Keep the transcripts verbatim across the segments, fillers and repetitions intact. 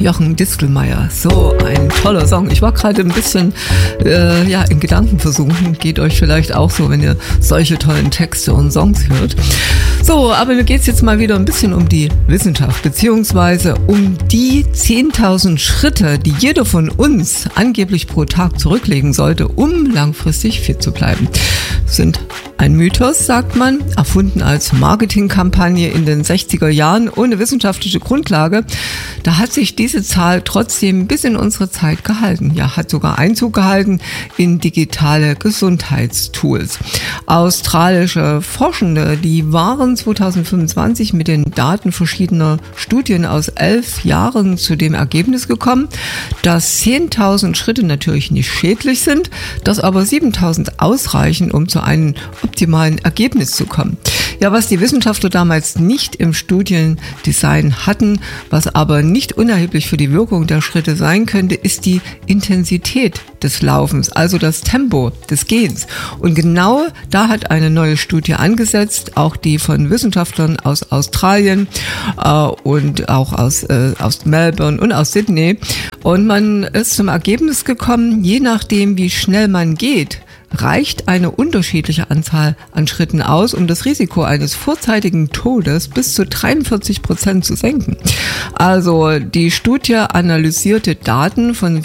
Jochen Distelmeier. So ein toller Song. Ich war gerade ein bisschen äh, ja, in Gedanken versunken. Geht euch vielleicht auch so, wenn ihr solche tollen Texte und Songs hört. So, aber mir geht es jetzt mal wieder ein bisschen um die Wissenschaft, beziehungsweise um die zehntausend Schritte, die jeder von uns angeblich pro Tag zurücklegen sollte, um langfristig fit zu bleiben. Sind ein Mythos, sagt man, erfunden als Marketingkampagne in den sechziger Jahren ohne wissenschaftliche Grundlage. Da hat sich diese Zahl trotzdem bis in unsere Zeit gehalten. Ja, hat sogar Einzug gehalten in digitale Gesundheitstools. Australische Forschende, die waren zweitausendfünfundzwanzig mit den Daten verschiedener Studien aus elf Jahren zu dem Ergebnis gekommen, dass zehntausend Schritte natürlich nicht schädlich sind, dass aber siebentausend ausreichen, um zu einem optimalen Ergebnis zu kommen. Ja, was die Wissenschaftler damals nicht im Studiendesign hatten, was aber nicht unerheblich für die Wirkung der Schritte sein könnte, ist die Intensität des Laufens, also das Tempo des Gehens. Und genau da hat eine neue Studie angesetzt, auch die von Wissenschaftlern aus Australien äh, und auch aus, äh, aus Melbourne und aus Sydney. Und man ist zum Ergebnis gekommen, je nachdem, wie schnell man geht, reicht eine unterschiedliche Anzahl an Schritten aus, um das Risiko eines vorzeitigen Todes bis zu dreiundvierzig Prozent zu senken. Also die Studie analysierte Daten von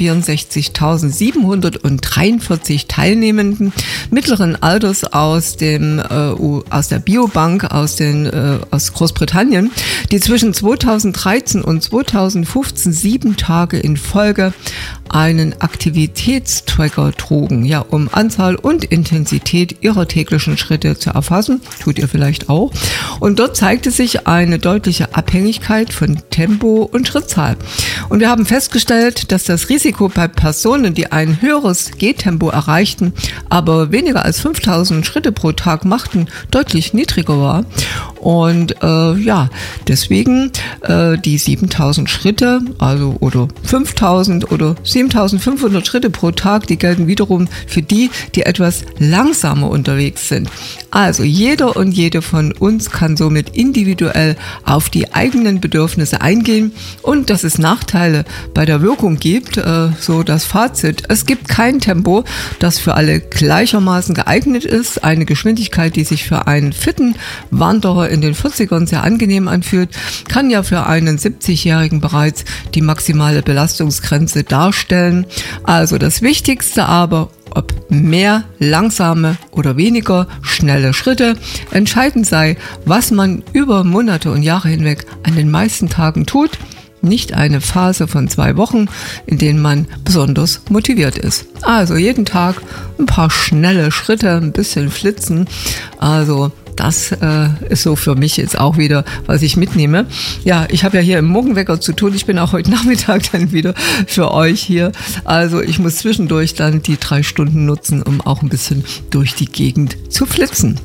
vierundsechzigtausendsiebenhundertdreiundvierzig Teilnehmenden mittleren Alters aus dem äh, aus der Biobank aus den äh, aus Großbritannien, die zwischen zweitausenddreizehn und zweitausendfünfzehn sieben Tage in Folge einen Aktivitätstracker trugen, ja, um Anzahl und Intensität ihrer täglichen Schritte zu erfassen, tut ihr vielleicht auch. Und dort zeigte sich eine deutliche Abhängigkeit von Tempo und Schrittzahl. Und wir haben festgestellt, dass das Risiko bei Personen, die ein höheres Gehtempo erreichten, aber weniger als fünftausend Schritte pro Tag machten, deutlich niedriger war. Und äh, ja, deswegen äh, die siebentausend Schritte, also oder fünftausend oder siebentausendfünfhundert Schritte pro Tag, die gelten wiederum für die, die etwas langsamer unterwegs sind. Also jeder und jede von uns kann somit individuell auf die eigenen Bedürfnisse eingehen und dass es Nachteile bei der Wirkung gibt, äh, so das Fazit. Es gibt kein Tempo, das für alle gleichermaßen geeignet ist. Eine Geschwindigkeit, die sich für einen fitten Wanderer in den vierzigern sehr angenehm anfühlt, kann ja für einen siebzigjährigen bereits die maximale Belastungsgrenze darstellen. Also das Wichtigste aber, ob mehr langsame oder weniger schnelle Schritte, entscheidend sei, was man über Monate und Jahre hinweg an den meisten Tagen tut, nicht eine Phase von zwei Wochen, in denen man besonders motiviert ist. Also jeden Tag ein paar schnelle Schritte, ein bisschen flitzen, also das äh, ist so für mich jetzt auch wieder, was ich mitnehme. Ja, ich habe ja hier im Morgenwecker zu tun. Ich bin auch heute Nachmittag dann wieder für euch hier. Also ich muss zwischendurch dann die drei Stunden nutzen, um auch ein bisschen durch die Gegend zu flitzen.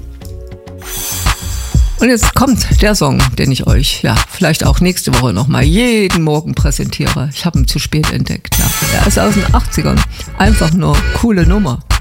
Und jetzt kommt der Song, den ich euch ja vielleicht auch nächste Woche nochmal jeden Morgen präsentiere. Ich habe ihn zu spät entdeckt. Ja. Er ist aus den achtzigern. Einfach nur coole Nummer.